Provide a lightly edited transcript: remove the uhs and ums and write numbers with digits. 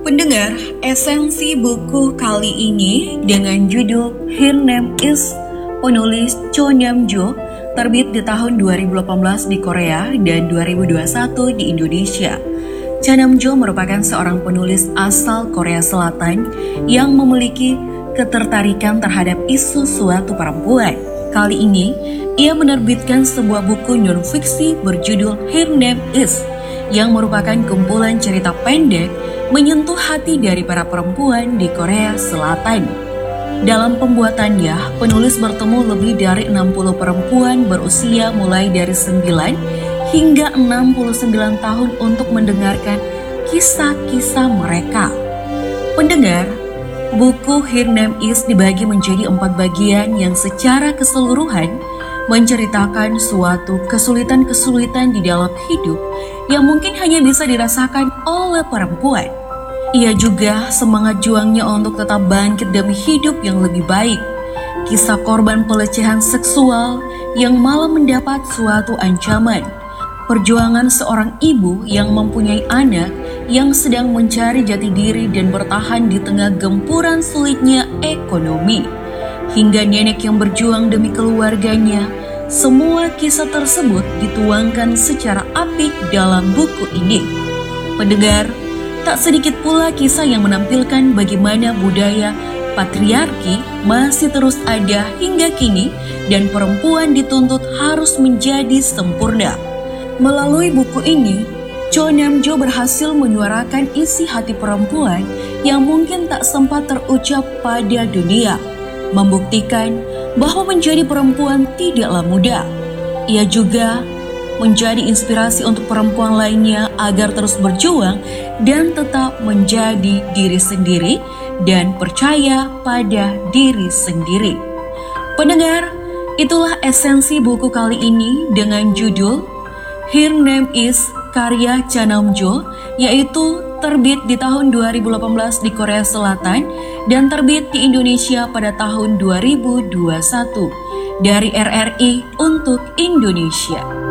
Pendengar, esensi buku kali ini dengan judul Her Name Is, penulis Cho Nam-jo, terbit di tahun 2018 di Korea dan 2021 di Indonesia. Cho Nam-jo merupakan seorang penulis asal Korea Selatan yang memiliki ketertarikan terhadap isu suatu perempuan. Kali ini, ia menerbitkan sebuah buku non-fiksi berjudul Her Name Is, yang merupakan kumpulan cerita pendek menyentuh hati dari para perempuan di Korea Selatan. Dalam pembuatannya, penulis bertemu lebih dari 60 perempuan berusia mulai dari 9 hingga 69 tahun untuk mendengarkan kisah-kisah mereka. Pendengar, buku Her Name Is dibagi menjadi 4 bagian yang secara keseluruhan menceritakan suatu kesulitan-kesulitan di dalam hidup yang mungkin hanya bisa dirasakan oleh perempuan. Ia juga semangat juangnya untuk tetap bangkit demi hidup yang lebih baik. Kisah korban pelecehan seksual yang malah mendapat suatu ancaman. Perjuangan seorang ibu yang mempunyai anak yang sedang mencari jati diri dan bertahan di tengah gempuran sulitnya ekonomi. Hingga nenek yang berjuang demi keluarganya. Semua kisah tersebut dituangkan secara apik dalam buku ini. Pendengar, tak sedikit pula kisah yang menampilkan bagaimana budaya patriarki masih terus ada hingga kini dan perempuan dituntut harus menjadi sempurna. Melalui buku ini, Cho Nam-jo berhasil menyuarakan isi hati perempuan yang mungkin tak sempat terucap pada dunia, membuktikan bahwa menjadi perempuan tidaklah mudah. Ia juga menjadi inspirasi untuk perempuan lainnya agar terus berjuang dan tetap menjadi diri sendiri dan percaya pada diri sendiri. Pendengar, itulah esensi buku kali ini dengan judul Her Name Is karya Cho Nam-jo, yaitu terbit di tahun 2018 di Korea Selatan dan terbit di Indonesia pada tahun 2021 dari RRI untuk Indonesia.